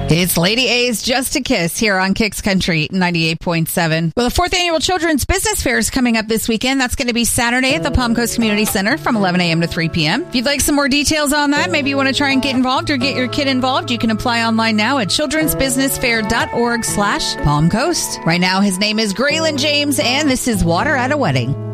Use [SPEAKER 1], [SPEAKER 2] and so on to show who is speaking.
[SPEAKER 1] It's Lady A's Just a Kiss here on Kicks Country 98.7. Well, the 4th Annual Children's Business Fair is coming up this weekend. That's going to be Saturday at the Palm Coast Community Center from 11 a.m. to 3 p.m. If you'd like some more details on that, maybe you want to try and get involved or get your kid involved, you can apply online now at childrensbusinessfair.org/Palm Coast. Right now, his name is Graylin James, and this is Water at a Wedding.